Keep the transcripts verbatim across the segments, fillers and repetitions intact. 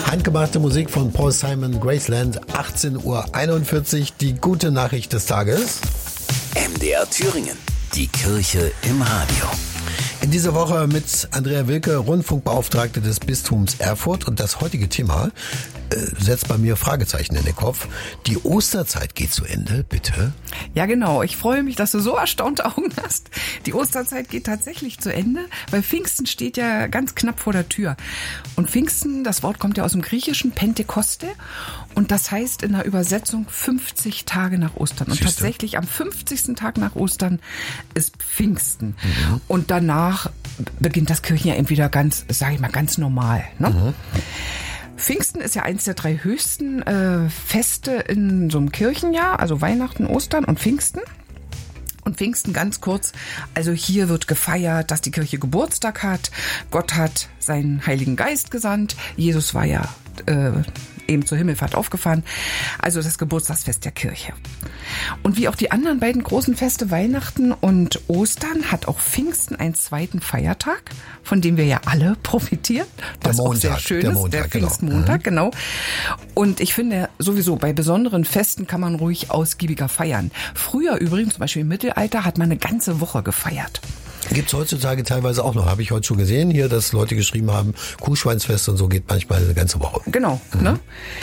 Handgemachte Musik von Paul Simon, Graceland, achtzehn Uhr einundvierzig. Die gute Nachricht des Tages. M D R Thüringen, die Kirche im Radio. In dieser Woche mit Andrea Wilke, Rundfunkbeauftragte des Bistums Erfurt. Und das heutige Thema äh, setzt bei mir Fragezeichen in den Kopf. Die Osterzeit geht zu Ende, bitte. Ja, genau. Ich freue mich, dass du so erstaunte Augen hast. Die Osterzeit geht tatsächlich zu Ende, weil Pfingsten steht ja ganz knapp vor der Tür. Und Pfingsten, das Wort kommt ja aus dem Griechischen, Pentekoste. Und das heißt in der Übersetzung fünfzig Tage nach Ostern. Und Siehste? tatsächlich am fünfzigsten Tag nach Ostern ist Pfingsten. Mhm. Und danach beginnt das Kirchenjahr entweder ganz, sage ich mal, ganz normal. Ne? Mhm. Pfingsten ist ja eins der drei höchsten äh, Feste in so einem Kirchenjahr, also Weihnachten, Ostern und Pfingsten. Und Pfingsten ganz kurz, also hier wird gefeiert, dass die Kirche Geburtstag hat. Gott hat seinen Heiligen Geist gesandt. Jesus war ja äh, eben zur Himmelfahrt aufgefahren. Also das Geburtstagsfest der Kirche. Und wie auch die anderen beiden großen Feste, Weihnachten und Ostern, hat auch Pfingsten einen zweiten Feiertag, von dem wir ja alle profitieren. Der Was Montag, auch sehr schön der ist, Montag, der genau. Pfingstmontag, genau. Und ich finde sowieso, bei besonderen Festen kann man ruhig ausgiebiger feiern. Früher übrigens, zum Beispiel im Mittelalter, hat man eine ganze Woche gefeiert. Gibt's heutzutage teilweise auch noch, habe ich heute schon gesehen hier, dass Leute geschrieben haben, Kuhschweinsfest und so geht manchmal eine ganze Woche. Genau, Mhm. ne?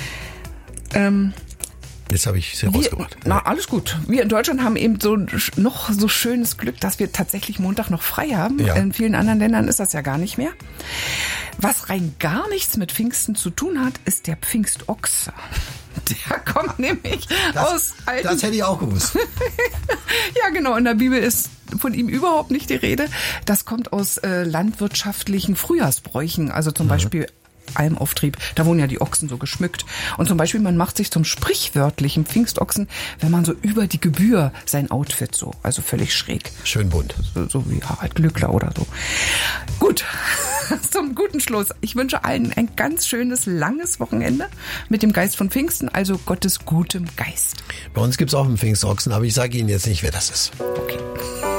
Ähm, Jetzt habe ich sie Wir, rausgebracht. na, alles gut. Wir in Deutschland haben eben so noch so schönes Glück, dass wir tatsächlich Montag noch frei haben. Ja. In vielen anderen Ländern ist das ja gar nicht mehr. Was rein gar nichts mit Pfingsten zu tun hat, ist der Pfingstochse. Der kommt nämlich das, aus alten... Das hätte ich auch gewusst. Ja, genau. In der Bibel ist von ihm überhaupt nicht die Rede. Das kommt aus äh, landwirtschaftlichen Frühjahrsbräuchen. Also zum mhm. Beispiel Almauftrieb. Da wurden ja die Ochsen so geschmückt. Und zum Beispiel, man macht sich zum sprichwörtlichen Pfingstochsen, wenn man so über die Gebühr sein Outfit so, also völlig schräg. Schön bunt. So, so wie Harald Glückler oder so. Gut, zum guten Schluss. Ich wünsche allen ein ganz schönes, langes Wochenende mit dem Geist von Pfingsten, also Gottes gutem Geist. Bei uns gibt's auch einen Pfingstochsen, aber ich sage Ihnen jetzt nicht, wer das ist. Okay.